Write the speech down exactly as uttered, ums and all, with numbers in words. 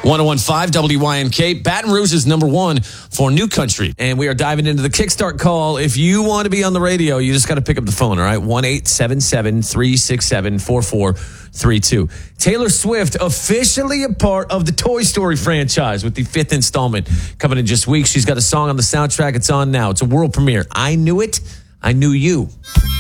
one oh one point five W Y N K. Baton Rouge is number one for New Country. And we are diving into the Kickstart call. If you want to be on the radio, you just got to pick up the phone, all right? one eight seven seven, three six seven, four four three two. Taylor Swift officially a part of the Toy Story franchise with the fifth installment coming in just weeks. She's got a song on the soundtrack. It's on now. It's a world premiere. I Knew It. I Knew You.